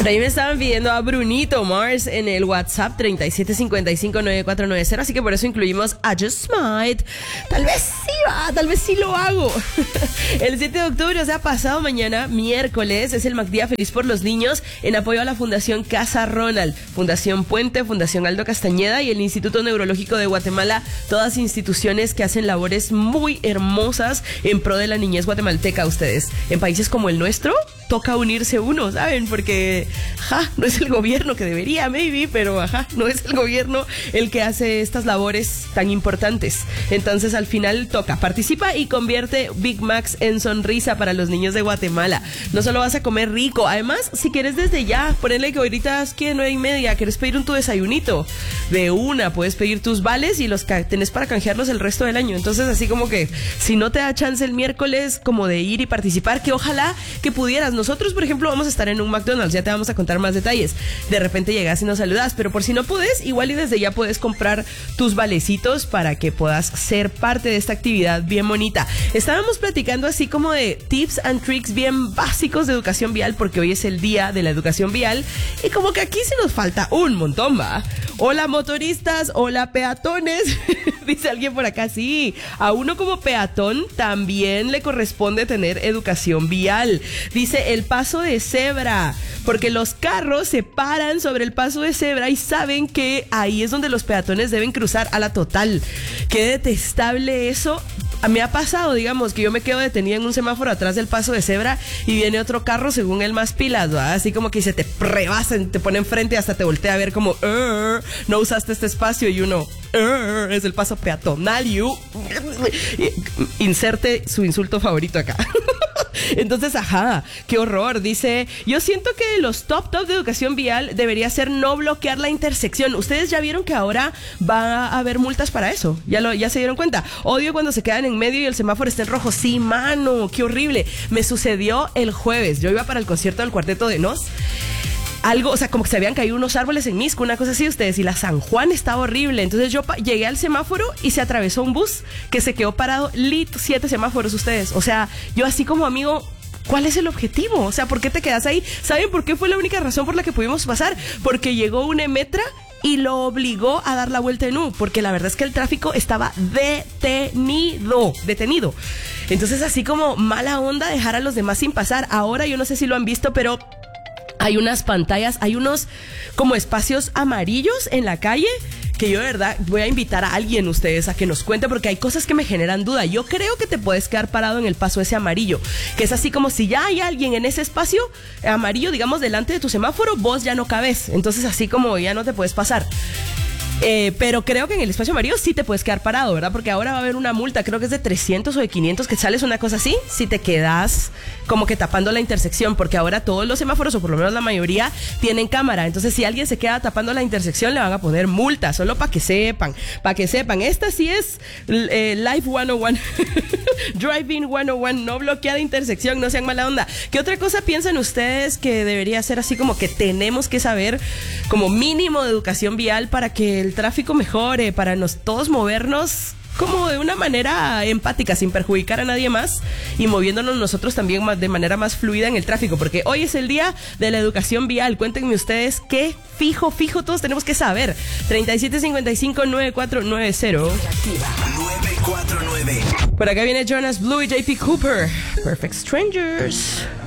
Por ahí me estaban pidiendo a Brunito Mars en el WhatsApp 37559490, así que por eso incluimos I Just Might. Tal vez sí va, tal vez sí lo hago. El 7 de octubre, o sea, pasado mañana, miércoles, es el MacDía Feliz por los Niños en apoyo a la Fundación Casa Ronald, Fundación Puente, Fundación Aldo Castañeda y el Instituto Neurológico de Guatemala, todas instituciones que hacen labores muy hermosas en pro de la niñez guatemalteca. Ustedes, en países como el nuestro, toca unirse uno, ¿saben? Porque, no es el gobierno que debería, maybe, pero, no es el gobierno el que hace estas labores tan importantes. Entonces, al final toca, participa y convierte Big Macs en sonrisa para los niños de Guatemala. No solo vas a comer rico, además, si quieres desde ya, ponerle que ahorita es que 9:30, quieres pedir tu desayunito, de una, puedes pedir tus vales y los tenés para canjearlos el resto del año. Entonces, así como que, si no te da chance el miércoles, como de ir y participar, que ojalá que pudieras. Nosotros, por ejemplo, vamos a estar en un McDonald's, ya te vamos a contar más detalles. De repente llegas y nos saludas, pero por si no puedes, igual y desde ya puedes comprar tus valecitos para que puedas ser parte de esta actividad bien bonita. Estábamos platicando así como de tips and tricks bien básicos de educación vial, porque hoy es el día de la educación vial y como que aquí se nos falta un montón, ¿va? Hola motoristas, hola peatones, dice alguien por acá. Sí, a uno como peatón también le corresponde tener educación vial. Dice el paso de cebra, porque los carros se paran sobre el paso de cebra y saben que ahí es donde los peatones deben cruzar a la total. Qué detestable eso. A mí ha pasado, digamos, que yo me quedo detenida en un semáforo atrás del paso de cebra y viene otro carro según él más pilas, ¿verdad? Así como que se te rebasa, te pone enfrente y hasta te voltea a ver como no usaste este espacio y uno es el paso peatonal y inserte su insulto favorito acá. Entonces, qué horror. Dice, yo siento que los top de educación vial debería ser no bloquear la intersección. Ustedes ya vieron que ahora va a haber multas para eso. Ya se dieron cuenta. Odio cuando se quedan en medio y el semáforo está en rojo. Sí, mano, qué horrible. Me sucedió el jueves. Yo iba para el concierto del Cuarteto de Nos. Algo, o sea, como que se habían caído unos árboles en Misco, una cosa así, ustedes, y la San Juan estaba horrible. Entonces yo llegué al semáforo y se atravesó un bus que se quedó parado 7 semáforos, ustedes. O sea, yo así como amigo, ¿cuál es el objetivo? O sea, ¿por qué te quedas ahí? ¿Saben por qué fue la única razón por la que pudimos pasar? Porque llegó una Emetra y lo obligó a dar la vuelta en U, porque la verdad es que el tráfico estaba detenido. Entonces, así como mala onda dejar a los demás sin pasar. Ahora yo no sé si lo han visto, pero hay unas pantallas, hay unos como espacios amarillos en la calle que yo de verdad voy a invitar a alguien ustedes a que nos cuente, porque hay cosas que me generan duda. Yo creo que te puedes quedar parado en el paso ese amarillo, que es así como si ya hay alguien en ese espacio amarillo, digamos, delante de tu semáforo, vos ya no cabes. Entonces así como ya no te puedes pasar. Pero creo que en el espacio amarillo sí te puedes quedar parado, ¿verdad? Porque ahora va a haber una multa, creo que es de 300 o de 500 quetzales, una cosa así, si te quedas como que tapando la intersección, porque ahora todos los semáforos, o por lo menos la mayoría, tienen cámara. Entonces, si alguien se queda tapando la intersección, le van a poner multa, solo para que sepan. Esta sí es Life 101, Driving 101, no bloqueada intersección, no sean mala onda. ¿Qué otra cosa piensan ustedes que debería ser así como que tenemos que saber como mínimo de educación vial para que el tráfico mejore, para todos movernos como de una manera empática, sin perjudicar a nadie más y moviéndonos nosotros también de manera más fluida en el tráfico? Porque hoy es el día de la educación vial. Cuéntenme ustedes qué fijo todos tenemos que saber. 37559490. 949. Por acá viene Jonas Blue y JP Cooper. Perfect Strangers.